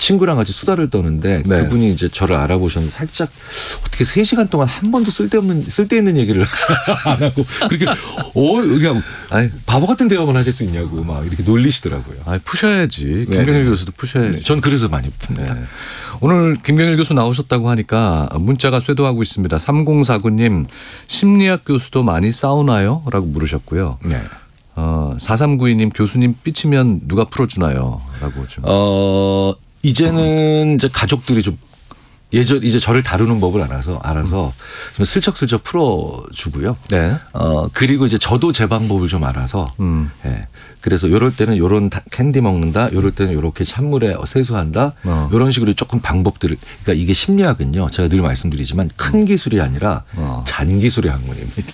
친구랑 같이 수다를 떠는데 네. 그분이 이제 저를 알아보셨는데 살짝 어떻게 3시간 동안 한 번도 쓸데있는 얘기를 안 하고 그렇게 그냥 아니, 바보 같은 대화만 하실 수 있냐고 막 이렇게 놀리시더라고요. 아니, 푸셔야지. 네. 김경일 교수도 푸셔야지. 네, 전 그래서 많이 풉니다. 네. 오늘 김경일 교수 나오셨다고 하니까 문자가 쇄도하고 있습니다. 3049님 심리학 교수도 많이 싸우나요? 라고 물으셨고요. 네. 4392님 교수님 삐치면 누가 풀어주나요? 라고 좀. 이제는 이제 가족들이 좀 이제 저를 다루는 법을 알아서 좀 슬쩍슬쩍 풀어주고요. 네. 그리고 이제 저도 제 방법을 좀 알아서 예. 그래서 요럴 때는 요런 캔디 먹는다. 요럴 때는 요렇게 찬물에 세수한다. 요런 식으로 조금 방법들을 그러니까 이게 심리학은요. 제가 늘 말씀드리지만 큰 기술이 아니라 잔기술의 학문입니다.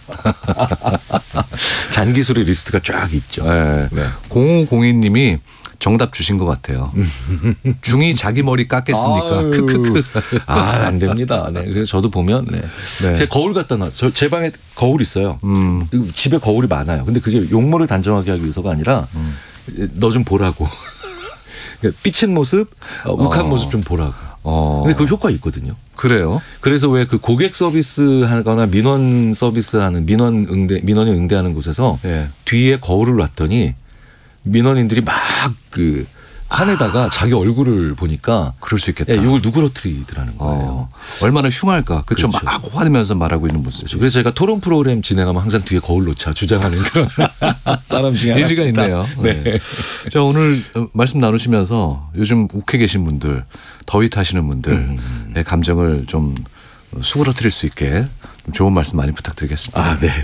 잔기술의 리스트가 쫙 있죠. 네. 네. 0502님이 정답 주신 것 같아요. 중이 자기 머리 깎겠습니까? 크크크. 안 됩니다. 네. 그래서 저도 보면 네. 제 거울 갖다 놨어요. 제 방에 거울 있어요. 집에 거울이 많아요. 근데 그게 용모를 단정하게 하기 위해서가 아니라 너 좀 보라고. 삐친 모습, 욱한 모습 좀 보라고. 근데 그 효과 있거든요. 그래요? 그래서 왜 그 고객 서비스 하거나 민원 서비스 하는 민원이 응대하는 곳에서 뒤에 거울을 놨더니 민원인들이 막 그 판에다가 자기 얼굴을 보니까 그럴 수 있겠다. 이걸 누그러뜨리더라는 거예요. 얼마나 흉할까. 그렇죠. 막 화내면서 말하고 있는 모습. 그렇죠. 그래서 제가 토론 프로그램 진행하면 항상 뒤에 거울 놓자 주장하는 그런 사람 중에 하나. 일리가 있네요. 네. 자, 오늘 말씀 나누시면서 요즘 욱해 계신 분들, 더위 타시는 분들의 감정을 좀 수그러뜨릴 수 있게 좋은 말씀 많이 부탁드리겠습니다. 네.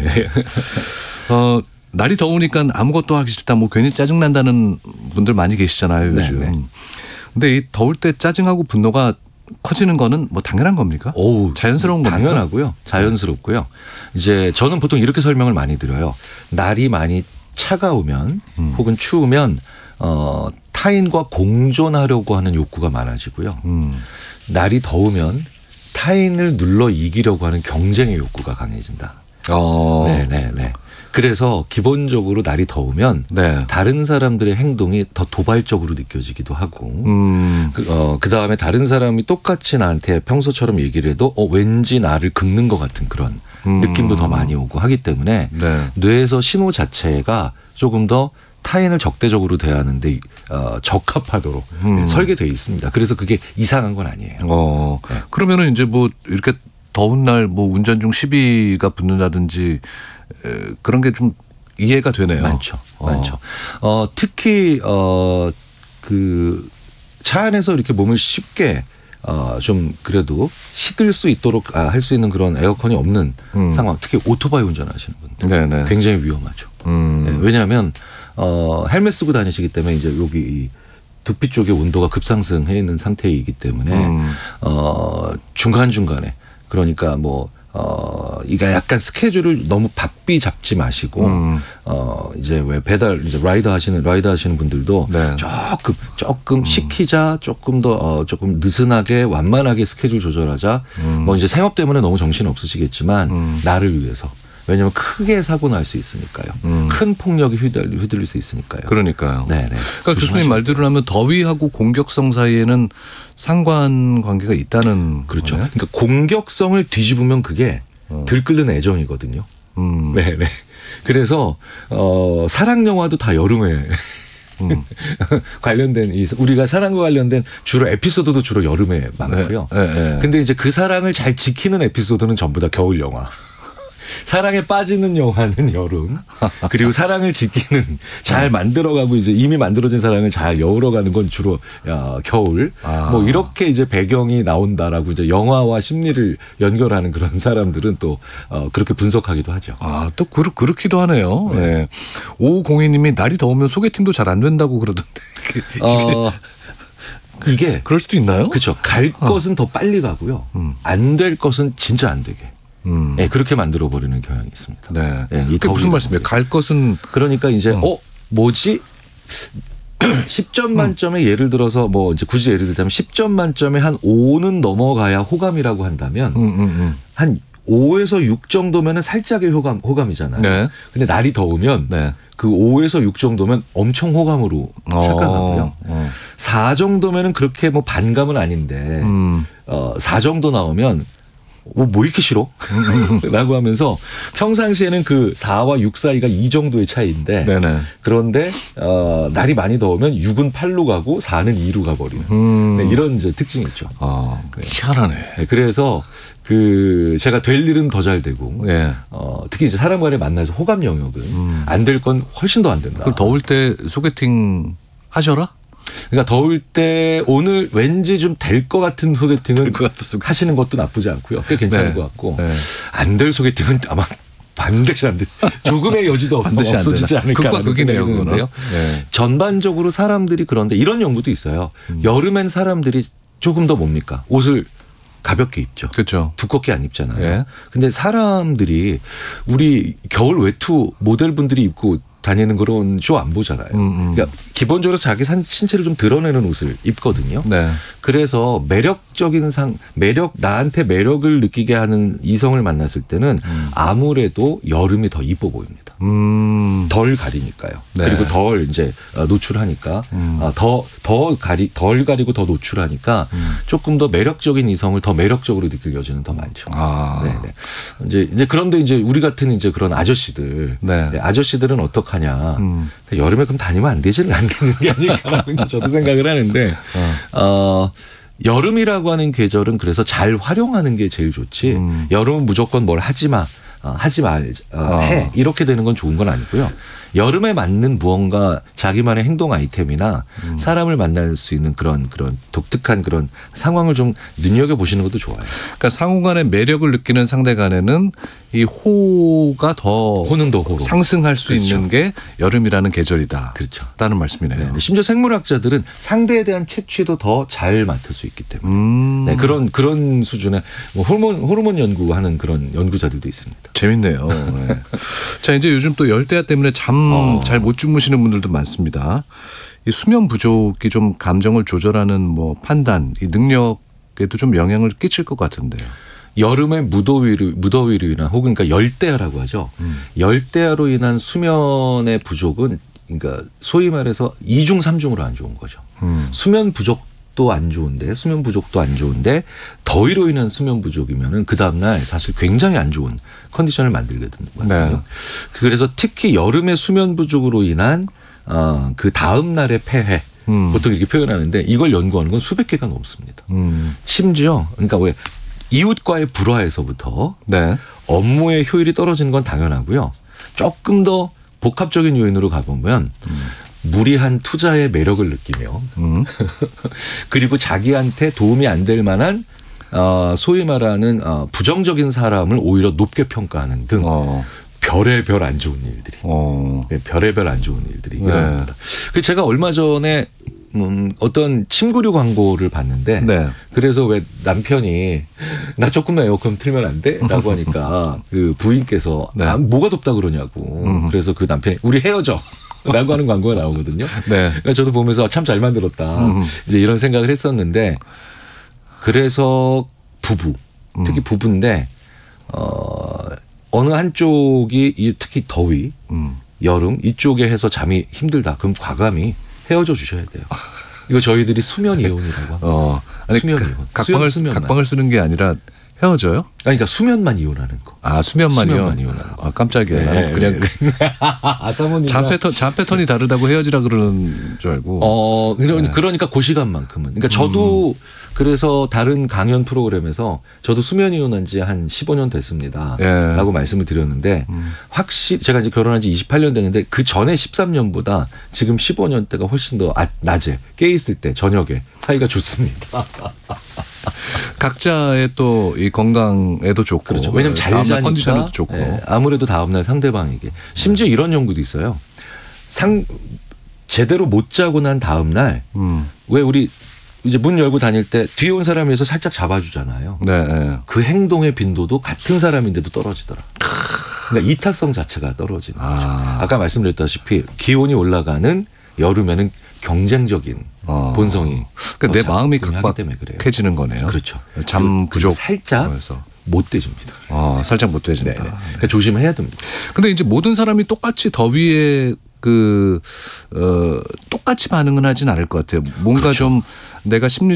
날이 더우니까 아무것도 하기 싫다. 뭐 괜히 짜증난다는 분들 많이 계시잖아요, 요즘. 네네. 근데 이 더울 때 짜증하고 분노가 커지는 거는 뭐 당연한 겁니까? 자연스러운 겁니까? 당연하고요. 자연스럽고요. 이제 저는 보통 이렇게 설명을 많이 드려요. 날이 많이 차가우면 혹은 추우면 타인과 공존하려고 하는 욕구가 많아지고요. 날이 더우면 타인을 눌러 이기려고 하는 경쟁의 욕구가 강해진다. 네네네. 그래서 기본적으로 날이 더우면 다른 사람들의 행동이 더 도발적으로 느껴지기도 하고 그다음에 다른 사람이 똑같이 나한테 평소처럼 얘기를 해도 왠지 나를 긁는 것 같은 그런 느낌도 더 많이 오고 하기 때문에 뇌에서 신호 자체가 조금 더 타인을 적대적으로 대하는데 적합하도록 설계되어 있습니다. 그래서 그게 이상한 건 아니에요. 그러면은 이제 뭐 이렇게 더운 날 뭐 운전 중 시비가 붙는다든지 그런 게 좀 이해가 되네요. 많죠. 특히 그 차 안에서 이렇게 몸을 쉽게 좀 그래도 식을 수 있도록 할 수 있는 그런 에어컨이 없는 상황. 특히 오토바이 운전하시는 분들 굉장히 위험하죠. 왜냐하면 헬멧 쓰고 다니시기 때문에 이제 여기 이 두피 쪽의 온도가 급상승해 있는 상태이기 때문에 중간중간에 그러니까 이게 약간 스케줄을 너무 바삐 잡지 마시고 이제 왜 배달 이제 라이더 하시는 분들도 조금 시키자 조금 더 조금 느슨하게 완만하게 스케줄 조절하자 뭐 이제 생업 때문에 너무 정신 없으시겠지만 나를 위해서. 왜냐하면 크게 사고 날 수 있으니까요. 큰 폭력이 휘둘릴 수 있으니까요. 그러니까요. 네네. 그러니까 교수님 말대로 하면 더위하고 공격성 사이에는 상관관계가 있다는 그렇죠. 거네요? 그러니까 공격성을 뒤집으면 그게 들끓는 애정이거든요. 네네. 그래서 사랑 영화도 다 여름에 관련된 우리가 사랑과 관련된 주로 에피소드도 주로 여름에 많고요. 근데 이제 그 사랑을 잘 지키는 에피소드는 전부 다 겨울 영화. 사랑에 빠지는 영화는 여름. 그리고 사랑을 지키는 잘 만들어가고 이제 이미 만들어진 사랑을 잘 여울어가는 건 주로 겨울. 뭐 이렇게 이제 배경이 나온다라고 이제 영화와 심리를 연결하는 그런 사람들은 또 그렇게 분석하기도 하죠. 또 그렇기도 하네요. 네. 5502님이 날이 더우면 소개팅도 잘 안 된다고 그러던데. 이게 그럴 수도 있나요? 그렇죠. 갈 것은 더 빨리 가고요. 안 될 것은 진짜 안 되게. 그렇게 만들어 버리는 경향이 있습니다. 그게 무슨 말씀이에요? 갈 것은 그러니까 이제 뭐지? 10점 만점에 예를 들어서 뭐 이제 굳이 예를 들자면 10점 만점에 한 5는 넘어가야 호감이라고 한다면 한 5에서 6 정도면은 살짝의 호감이잖아요. 네. 근데 날이 더우면 네. 그 5에서 6 정도면 엄청 호감으로 착각하고요. 4 정도면은 그렇게 뭐 반감은 아닌데 4 정도 나오면 뭐 이렇게 싫어? 라고 하면서 평상시에는 그 4와 6 사이가 이 정도의 차이인데 네네. 그런데 날이 많이 더우면 6은 8로 가고 4는 2로 가버리는 네, 이런 이제 특징이 있죠. 희한하네. 네, 그래서 제가 될 일은 더 잘 되고 네. 특히 이제 사람 간에 만나서 호감 영역은 안 될 건 훨씬 더 안 된다. 그럼 더울 때 소개팅 하셔라? 그러니까 더울 때 오늘 왠지 좀 될 것 같은 소개팅은 하시는 것도 나쁘지 않고요. 꽤 괜찮은 것 같고 안 될 소개팅은 아마 반드시 안 돼. 조금의 여지도 없어지지 않을까 하는 생각이 드는데요. 전반적으로 사람들이 그런데 이런 연구도 있어요. 여름엔 사람들이 조금 더 뭡니까? 옷을 가볍게 입죠. 그렇죠. 두껍게 안 입잖아요. 근데 사람들이 우리 겨울 외투 모델분들이 입고 다니는 그런 쇼 안 보잖아요. 그러니까 기본적으로 자기 신체를 좀 드러내는 옷을 입거든요. 네. 그래서 나한테 매력을 느끼게 하는 이성을 만났을 때는 아무래도 여름이 더 이뻐 보입니다. 덜 가리니까요. 네. 그리고 덜 이제 노출하니까 덜 가리고 더 노출하니까 조금 더 매력적인 이성을 더 매력적으로 느낄 여지는 더 많죠. 네네. 이제 그런데 이제 우리 같은 이제 그런 아저씨들, 아저씨들은 어떡하냐? 여름에 그럼 다니면 안 되지는 않겠는 게 아닐까라고 이제 저도 생각을 하는데. 여름이라고 하는 계절은 그래서 잘 활용하는 게 제일 좋지. 여름은 무조건 뭘 하지 말, 해. 이렇게 되는 건 좋은 건 아니고요. 여름에 맞는 무언가 자기만의 행동 아이템이나 사람을 만날 수 있는 그런 독특한 그런 상황을 좀 눈여겨보시는 것도 좋아요. 그러니까 상호 간의 매력을 느끼는 상대 간에는 이 호가 더 호는 더 호로 상승할 수 있는 게 여름이라는 계절이다. 그렇죠. 라는 말씀이네요. 네. 심지어 생물학자들은 상대에 대한 채취도 더 잘 맡을 수 있기 때문에 그런 수준의 뭐 호르몬 연구하는 그런 연구자들도 있습니다. 재밌네요. 네. 자, 이제 요즘 또 열대야 때문에 잠 잘 못 주무시는 분들도 많습니다. 이 수면 부족이 좀 감정을 조절하는 뭐 판단, 이 능력에도 좀 영향을 끼칠 것 같은데요. 여름에 무더위로 인한 혹은 그러니까 열대야라고 하죠. 열대야로 인한 수면의 부족은 그러니까 소위 말해서 2중 3중으로 안 좋은 거죠. 수면 부족도 안 좋은데 더위로 인한 수면 부족이면은 그 다음날 사실 굉장히 안 좋은 컨디션을 만들게 되는 거거든요. 네. 그래서 특히 여름의 수면 부족으로 인한 그 다음 날의 폐해 보통 이렇게 표현하는데 이걸 연구하는 건 수백 개가 넘습니다. 심지어 그러니까 왜 이웃과의 불화에서부터 업무의 효율이 떨어지는 건 당연하고요. 조금 더 복합적인 요인으로 가보면 무리한 투자의 매력을 느끼며 그리고 자기한테 도움이 안 될 만한 소위 말하는 부정적인 사람을 오히려 높게 평가하는 등 별의별 안 좋은 일들이 별의별 안 좋은 일들이 일어납니다. 그 제가 얼마 전에 어떤 침구류 광고를 봤는데 그래서 왜 남편이 나 조금만 에어컨 틀면 안 돼? 라고 하니까 그 부인께서 뭐가 덥다 그러냐고 그래서 그 남편이 우리 헤어져 라고 하는 광고가 나오거든요. 그러니까 저도 보면서 참 잘 만들었다 이제 이런 생각을 했었는데 그래서 특히 부부인데 어느 한쪽이 특히 더위 여름 이쪽에 해서 잠이 힘들다 그럼 과감히 헤어져 주셔야 돼요. 이거 저희들이 수면 이혼이라고 합니다. 수면 이혼. 각방을 쓰는 게 아니라 헤어져요? 그러니까 수면만 이혼하는 거. 수면만 이혼하는 거. 깜짝이야. 그냥 잠 패턴이 다르다고 헤어지라 그러는 줄 알고. 그러니까 그 시간만큼은. 그러니까 저도 그래서 다른 강연 프로그램에서 저도 수면 이혼한 지 한 15년 됐습니다. 라고 말씀을 드렸는데 확실히 제가 이제 결혼한 지 28년 됐는데 그 전에 13년보다 지금 15년 때가 훨씬 더 낮에 깨 있을 때 저녁에 사이가 좋습니다. 각자의 또 이 건강에도 좋고. 그렇죠. 왜냐하면 잘 자니까 컨디션에도 좋고. 아무래도 다음날 상대방에게. 심지어 이런 연구도 있어요. 제대로 못 자고 난 다음날 왜 우리 이제 문 열고 다닐 때 뒤에 온 사람이 해서 살짝 잡아주잖아요. 그 행동의 빈도도 같은 사람인데도 떨어지더라. 그러니까 이타성 자체가 떨어지는 거죠. 아까 말씀드렸다시피 기온이 올라가는 여름에는 경쟁적인 본성이 그러니까 내 마음이 각박해지는 거네요. 그렇죠. 잠 부족 살짝 못돼집니다. 살짝 못돼진다. 네네. 그러니까 조심해야 됩니다. 근데 이제 모든 사람이 똑같이 더위에 똑같이 반응은 하진 않을 것 같아요. 뭔가 그렇죠. 좀 내가 심리적